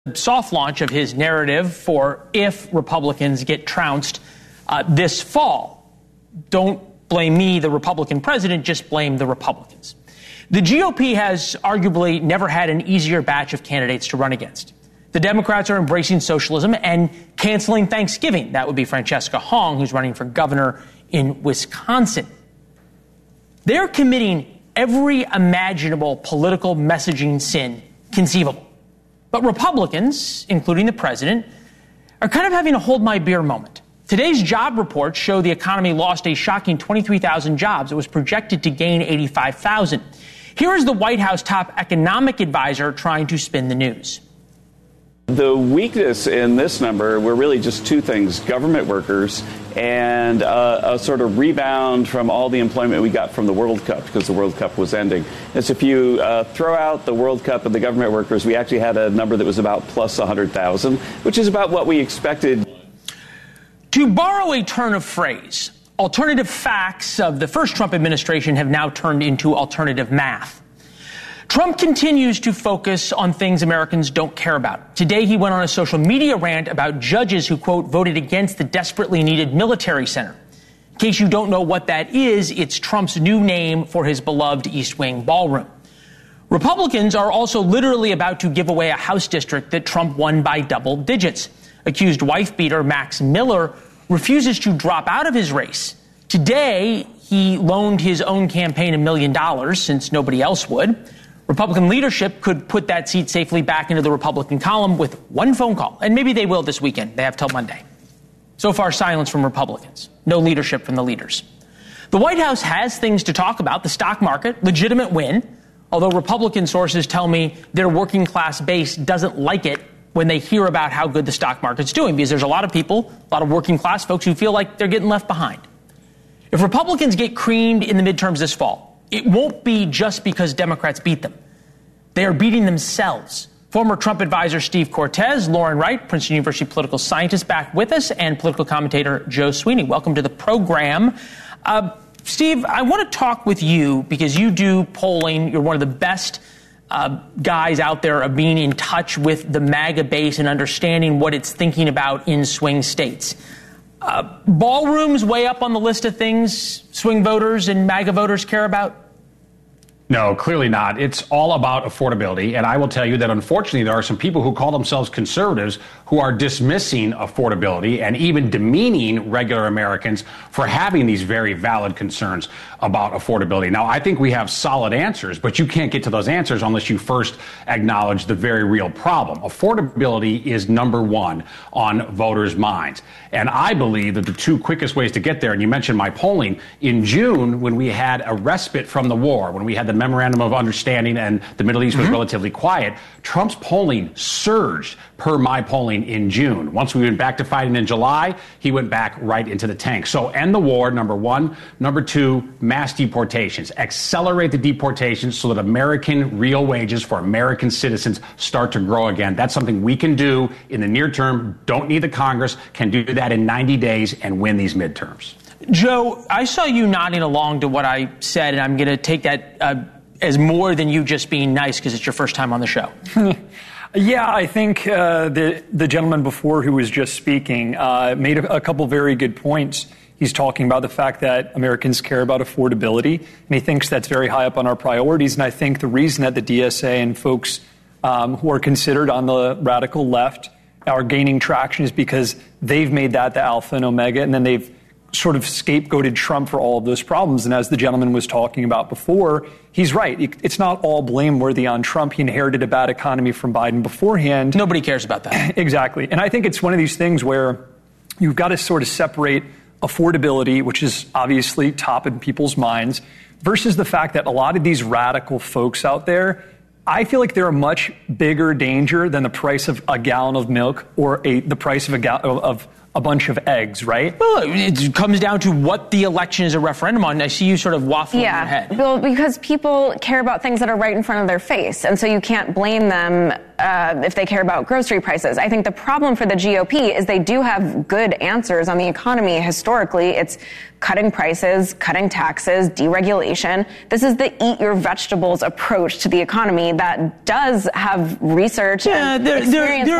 Soft launch of his narrative for if Republicans get trounced this fall. Don't blame me, the Republican president, just blame the Republicans. The GOP has arguably never had an easier batch of candidates to run against. The Democrats are embracing socialism and canceling Thanksgiving. That would be Francesca Hong, who's running for governor in Wisconsin. They're committing every imaginable political messaging sin conceivable. But Republicans, including the president, are kind of having a hold my beer moment. Today's job reports show the economy lost a shocking 23,000 jobs. It was projected to gain 85,000. Here is the White House top economic advisor trying to spin the news. The weakness in this number were really just two things: government workers and a sort of rebound from all the employment we got from the World Cup, because the World Cup was ending. And so if you throw out the World Cup and the government workers, we actually had a number that was about plus 100,000, which is about what we expected. To borrow a turn of phrase, alternative facts of the first Trump administration have now turned into alternative math. Trump continues to focus on things Americans don't care about. Today, he went on a social media rant about judges who, quote, voted against the desperately needed military center. In case you don't know what that is, it's Trump's new name for his beloved East Wing ballroom. Republicans are also literally about to give away a House district that Trump won by double digits. Accused wife-beater Max Miller refuses to drop out of his race. Today, he loaned his own campaign $1 million since nobody else would. Republican leadership could put that seat safely back into the Republican column with one phone call, and maybe they will this weekend. They have till Monday. So far, silence from Republicans. No leadership from the leaders. The White House has things to talk about. The stock market, legitimate win, although Republican sources tell me their working class base doesn't like it when they hear about how good the stock market's doing, because there's a lot of people, a lot of working class folks who feel like they're getting left behind. If Republicans get creamed in the midterms this fall, it won't be just because Democrats beat them. They are beating themselves. Former Trump advisor Steve Cortes, Lauren Wright, Princeton University political scientist, back with us, and political commentator Joe Sweeney. Welcome to the program. Steve, I want to talk with you because you do polling. You're one of the best guys out there of being in touch with the MAGA base and understanding what it's thinking about in swing states. Ballrooms way up on the list of things swing voters and MAGA voters care about? No, clearly not. It's all about affordability. And I will tell you that, unfortunately, there are some people who call themselves conservatives who are dismissing affordability and even demeaning regular Americans for having these very valid concerns about affordability. Now, I think we have solid answers, but you can't get to those answers unless you first acknowledge the very real problem. Affordability is number one on voters' minds. And I believe that the two quickest ways to get there, and you mentioned my polling, in June, when we had a respite from the war, when we had the memorandum of understanding and the Middle East was relatively quiet, Trump's polling surged per my polling in June. Once we went back to fighting in July, he went back right into the tank. So end the war, number one. Number two, mass deportations. Accelerate the deportations so that American real wages for American citizens start to grow again. That's something we can do in the near term. Don't need the Congress. Can do that in 90 days and win these midterms. Joe, I saw you nodding along to what I said, and I'm going to take that as more than you just being nice because it's your first time on the show. Yeah, I think the gentleman before who was just speaking made a couple very good points. He's talking about the fact that Americans care about affordability, and he thinks that's very high up on our priorities. And I think the reason that the DSA and folks who are considered on the radical left are gaining traction is because they've made that the alpha and omega, and then they've sort of scapegoated Trump for all of those problems. And as the gentleman was talking about before, he's right. It's not all blameworthy on Trump. He inherited a bad economy from Biden beforehand. Nobody cares about that. Exactly. And I think it's one of these things where you've got to sort of separate affordability, which is obviously top in people's minds, versus the fact that a lot of these radical folks out there, I feel like they're a much bigger danger than the price of a gallon of milk or the price of a bunch of eggs, right? Well, it comes down to what the election is a referendum on. I see you sort of waffling in your head. Well, because people care about things that are right in front of their face, and so you can't blame them if they care about grocery prices. I think the problem for the GOP is they do have good answers on the economy. Historically, it's cutting prices, cutting taxes, deregulation. This is the eat your vegetables approach to the economy that does have research and experience.